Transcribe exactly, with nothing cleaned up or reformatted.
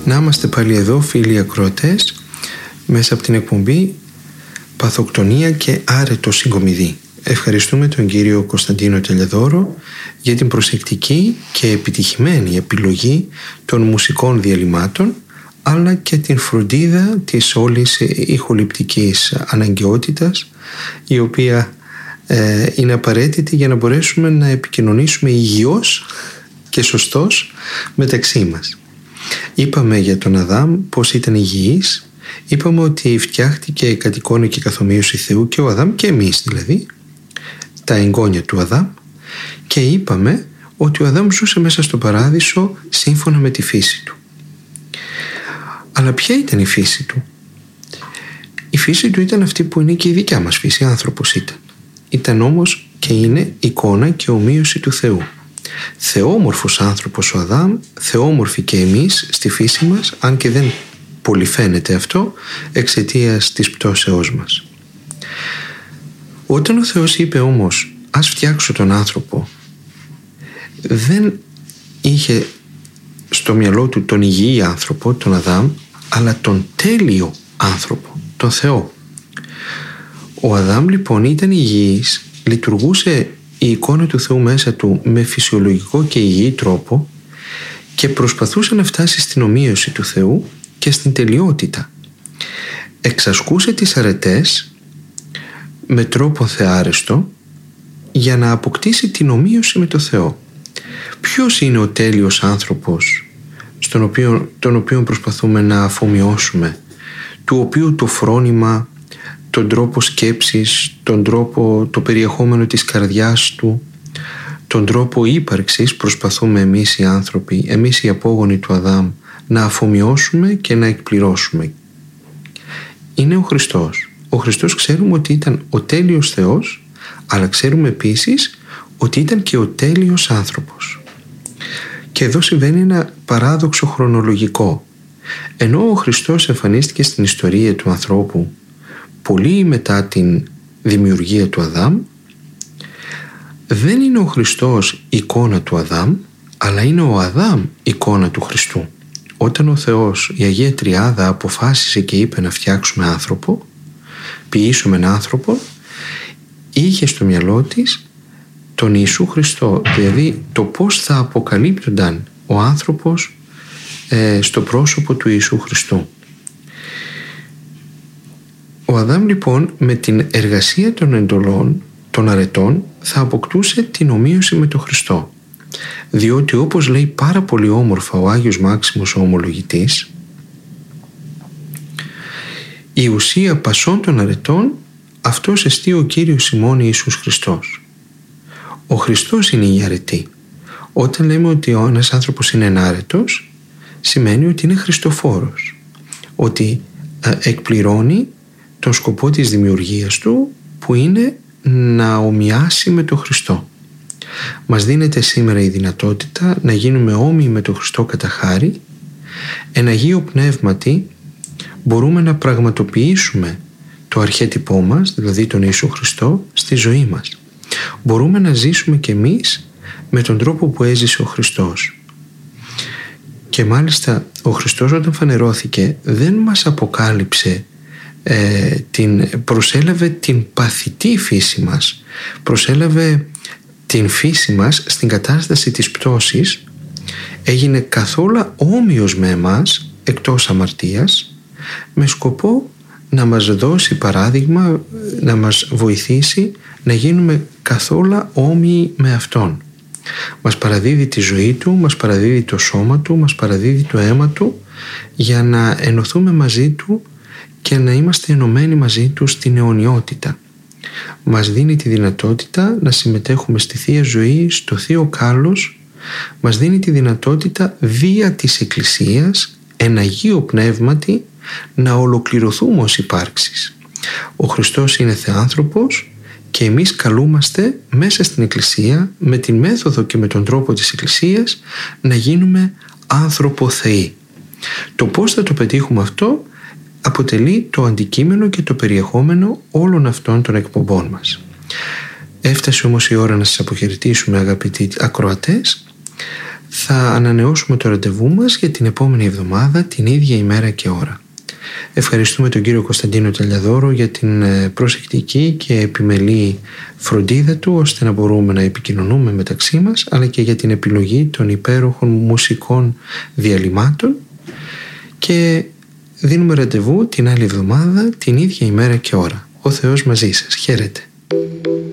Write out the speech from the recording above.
Να είμαστε πάλι εδώ, φίλοι ακροατές, μέσα από την εκπομπή Παθοκτονία και άρετο συγκομιδή. Ευχαριστούμε τον κύριο Κωνσταντίνο Τελιαδόρο για την προσεκτική και επιτυχημένη επιλογή των μουσικών διαλυμάτων, αλλά και την φροντίδα της όλης ηχοληπτικής αναγκαιότητας, η οποία ε, είναι απαραίτητη για να μπορέσουμε να επικοινωνήσουμε υγιώς και σωστός μεταξύ μας. Είπαμε για τον Αδάμ πως ήταν υγιής, είπαμε ότι φτιάχτηκε κατ' εικόνα και καθομοίωση Θεού και ο Αδάμ και εμείς δηλαδή, τα εγγόνια του Αδάμ, και είπαμε ότι ο Αδάμ ζούσε μέσα στο παράδεισο σύμφωνα με τη φύση του. Αλλά ποια ήταν η φύση του? Η φύση του ήταν αυτή που είναι και η δικιά μας φύση, άνθρωπος ήταν. Ήταν όμως και είναι εικόνα και ομοίωση του Θεού. Θεόμορφος άνθρωπος ο Αδάμ, θεόμορφοι και εμείς στη φύση μας, αν και δεν πολύ φαίνεται αυτό εξαιτίας της πτώσεώς μας. Όταν ο Θεός είπε όμως ας φτιάξω τον άνθρωπο, δεν είχε στο μυαλό του τον υγιή άνθρωπο, τον Αδάμ, αλλά τον τέλειο άνθρωπο, τον Θεό. Ο Αδάμ λοιπόν ήταν υγιής, λειτουργούσε η εικόνα του Θεού μέσα του με φυσιολογικό και υγιή τρόπο και προσπαθούσε να φτάσει στην ομοίωση του Θεού και στην τελειότητα. Εξασκούσε τις αρετές με τρόπο θεάρεστο για να αποκτήσει την ομοίωση με το Θεό. Ποιος είναι ο τέλειος άνθρωπος στον οποίο, τον οποίο προσπαθούμε να αφομοιώσουμε, του οποίου το φρόνημα, τον τρόπο σκέψης, τον τρόπο, το περιεχόμενο της καρδιάς του, τον τρόπο ύπαρξης προσπαθούμε εμείς οι άνθρωποι, εμείς οι απόγονοι του Αδάμ, να αφομοιώσουμε και να εκπληρώσουμε? Είναι ο Χριστός. Ο Χριστός ξέρουμε ότι ήταν ο τέλειος Θεός, αλλά ξέρουμε επίσης ότι ήταν και ο τέλειος άνθρωπος. Και εδώ συμβαίνει ένα παράδοξο χρονολογικό. Ενώ ο Χριστός εμφανίστηκε στην ιστορία του ανθρώπου πολύ μετά την δημιουργία του Αδάμ, δεν είναι ο Χριστός εικόνα του Αδάμ, αλλά είναι ο Αδάμ εικόνα του Χριστού. Όταν ο Θεός, η Αγία Τριάδα, αποφάσισε και είπε να φτιάξουμε άνθρωπο, ποιήσουμε έναν άνθρωπο, είχε στο μυαλό της τον Ιησού Χριστό, δηλαδή το πώς θα αποκαλύπτονταν ο άνθρωπος ε, στο πρόσωπο του Ιησού Χριστού. Ο Αδάμ λοιπόν με την εργασία των εντολών, των αρετών, θα αποκτούσε την ομοίωση με τον Χριστό, διότι όπως λέει πάρα πολύ όμορφα ο Άγιος Μάξιμος ο Ομολογητής, η ουσία πασών των αρετών αυτός εστί ο Κύριος ημών Ιησούς Χριστός. Ο Χριστός είναι η αρετή. Όταν λέμε ότι ένας άνθρωπος είναι ενάρετος, σημαίνει ότι είναι χριστοφόρος, ότι εκπληρώνει τον σκοπό της δημιουργίας του, που είναι να ομοιάσει με τον Χριστό. Μας δίνεται σήμερα η δυνατότητα να γίνουμε όμοιοι με τον Χριστό κατά χάρη. Εν Αγίο Πνεύματι μπορούμε να πραγματοποιήσουμε το αρχέτυπό μας, δηλαδή τον Ιησού Χριστό, στη ζωή μας. Μπορούμε να ζήσουμε κι εμείς με τον τρόπο που έζησε ο Χριστός. Και μάλιστα ο Χριστός όταν φανερώθηκε δεν μας αποκάλυψε ε, την, προσέλαβε την παθητή φύση μας, προσέλαβε την φύση μας στην κατάσταση της πτώσης, έγινε καθόλου όμοιος με εμάς εκτός αμαρτίας, με σκοπό να μας δώσει παράδειγμα, να μας βοηθήσει να γίνουμε καθόλου όμοιοι με Αυτόν. Μας παραδίδει τη ζωή Του, μας παραδίδει το σώμα Του, μας παραδίδει το αίμα Του, για να ενωθούμε μαζί Του και να είμαστε ενωμένοι μαζί Του στην αιωνιότητα. Μας δίνει τη δυνατότητα να συμμετέχουμε στη Θεία Ζωή, στο Θείο Κάλος, μας δίνει τη δυνατότητα δια της Εκκλησίας, εν Αγίο Πνεύματι, να ολοκληρωθούμε ως υπάρξεις. Ο Χριστός είναι Θεάνθρωπος και εμείς καλούμαστε μέσα στην Εκκλησία, με την μέθοδο και με τον τρόπο της Εκκλησίας, να γίνουμε άνθρωπο Θεοί. Το πώς θα το πετύχουμε αυτό αποτελεί το αντικείμενο και το περιεχόμενο όλων αυτών των εκπομπών μας. Έφτασε όμως η ώρα να σας αποχαιρετήσουμε, αγαπητοί ακροατές. θα ανανεώσουμε το ραντεβού μας για την επόμενη εβδομάδα, την ίδια ημέρα και ώρα. Ευχαριστούμε τον κύριο Κωνσταντίνο Τελιαδόρο για την προσεκτική και επιμελή φροντίδα του, ώστε να μπορούμε να επικοινωνούμε μεταξύ μας, αλλά και για την επιλογή των υπέροχων μουσικών διαλυμάτων, και δίνουμε ραντεβού την άλλη εβδομάδα, την ίδια ημέρα και ώρα. Ο Θεός μαζί σας. Χαίρετε.